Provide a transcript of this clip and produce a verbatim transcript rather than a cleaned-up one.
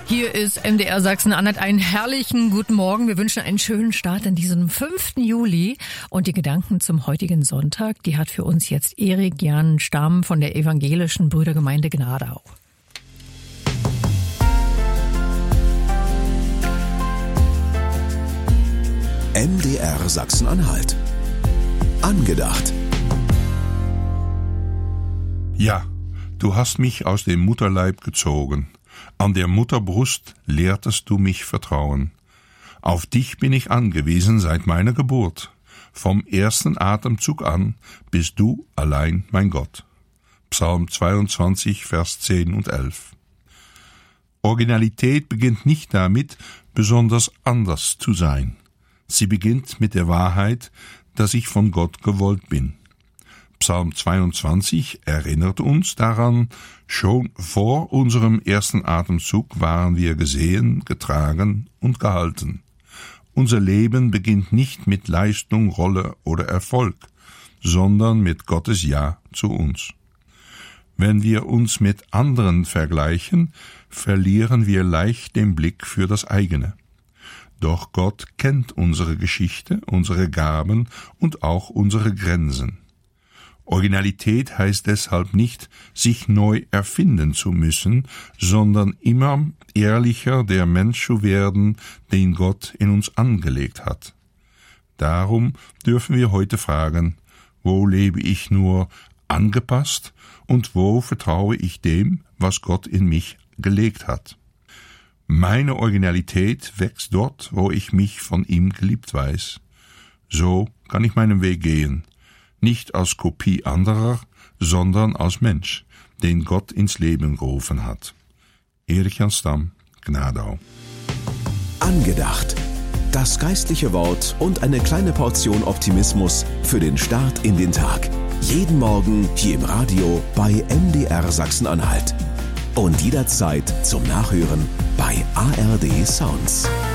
Hier ist M D R Sachsen-Anhalt. Einen herrlichen guten Morgen. Wir wünschen einen schönen Start in diesem fünften Juli. Und die Gedanken zum heutigen Sonntag, die hat für uns jetzt Erik Jan Stamm von der Evangelischen Brüdergemeinde Gnadau. M D R Sachsen-Anhalt. Angedacht. Ja, du hast mich aus dem Mutterleib gezogen. An der Mutterbrust lehrtest du mich Vertrauen. Auf dich bin ich angewiesen seit meiner Geburt. Vom ersten Atemzug an bist du allein mein Gott. Psalm zweiundzwanzig, Vers zehn und elf. Originalität beginnt nicht damit, besonders anders zu sein. Sie beginnt mit der Wahrheit, dass ich von Gott gewollt bin. Psalm zweiundzwanzig erinnert uns daran, schon vor unserem ersten Atemzug waren wir gesehen, getragen und gehalten. Unser Leben beginnt nicht mit Leistung, Rolle oder Erfolg, sondern mit Gottes Ja zu uns. Wenn wir uns mit anderen vergleichen, verlieren wir leicht den Blick für das eigene. Doch Gott kennt unsere Geschichte, unsere Gaben und auch unsere Grenzen. Originalität heißt deshalb nicht, sich neu erfinden zu müssen, sondern immer ehrlicher der Mensch zu werden, den Gott in uns angelegt hat. Darum dürfen wir heute fragen, wo lebe ich nur angepasst und wo vertraue ich dem, was Gott in mich gelegt hat. Meine Originalität wächst dort, wo ich mich von ihm geliebt weiß. So kann ich meinen Weg gehen. Nicht als Kopie anderer, sondern als Mensch, den Gott ins Leben gerufen hat. Erik Jan Stamm, Gnadau. Angedacht. Das geistliche Wort und eine kleine Portion Optimismus für den Start in den Tag. Jeden Morgen hier im Radio bei M D R Sachsen-Anhalt. Und jederzeit zum Nachhören bei A R D Sounds.